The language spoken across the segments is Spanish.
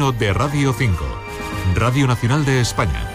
Taurino de Radio 5, Radio Nacional de España.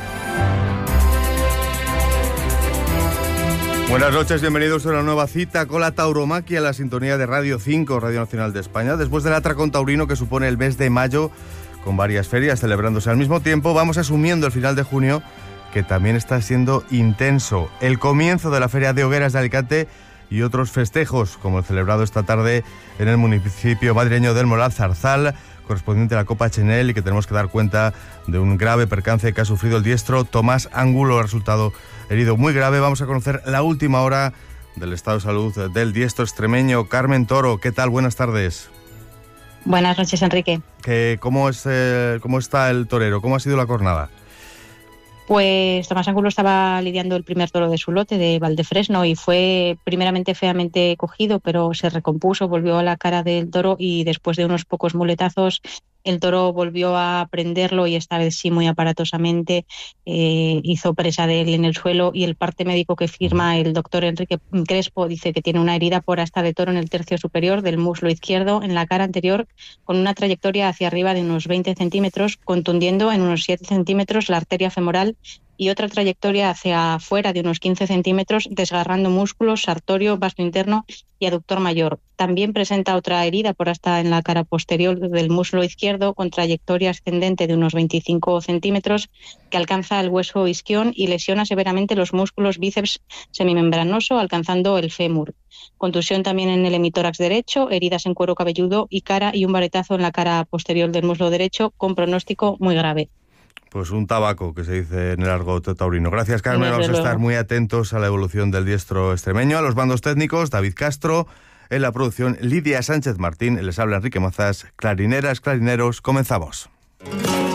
Buenas noches, bienvenidos a una nueva cita con la tauromaquia, la sintonía de Radio 5, Radio Nacional de España. Después del atracón taurino que supone el mes de mayo, con varias ferias celebrándose al mismo tiempo, vamos asumiendo el final de junio, que también está siendo intenso. El comienzo de la Feria de Hogueras de Alicante y otros festejos, como el celebrado esta tarde en el municipio madrileño del Moral Zarzal, correspondiente a la Copa Chenel, y que tenemos que dar cuenta de un grave percance que ha sufrido el diestro Tomás Angulo, ha resultado herido muy grave. Vamos a conocer la última hora del estado de salud del diestro extremeño. Carmen Toro, ¿qué tal? Buenas tardes. Buenas noches, Enrique. ¿Cómo está el torero? ¿Cómo ha sido la jornada? Pues Tomás Angulo estaba lidiando el primer toro de su lote, de Valdefresno, y fue primeramente feamente cogido, pero se recompuso, volvió a la cara del toro y después de unos pocos muletazos el toro volvió a prenderlo y esta vez sí muy aparatosamente hizo presa de él en el suelo, y el parte médico que firma el doctor Enrique Crespo dice que tiene una herida por asta de toro en el tercio superior del muslo izquierdo, en la cara anterior, con una trayectoria hacia arriba de unos 20 centímetros, contundiendo en unos 7 centímetros la arteria femoral, y otra trayectoria hacia afuera de unos 15 centímetros, desgarrando músculos, sartorio, vasto interno y aductor mayor. También presenta otra herida por asta en la cara posterior del muslo izquierdo, con trayectoria ascendente de unos 25 centímetros, que alcanza el hueso isquión y lesiona severamente los músculos bíceps semimembranoso, alcanzando el fémur. Contusión también en el hemitórax derecho, heridas en cuero cabelludo y cara, y un varetazo en la cara posterior del muslo derecho, con pronóstico muy grave. Pues un tabaco, que se dice en el argot taurino. Gracias, Carmen. Vamos a estar muy atentos a la evolución del diestro extremeño. A los bandos técnicos, David Castro. En la producción, Lidia Sánchez Martín. Les habla Enrique Mazas. Clarineras, clarineros, comenzamos.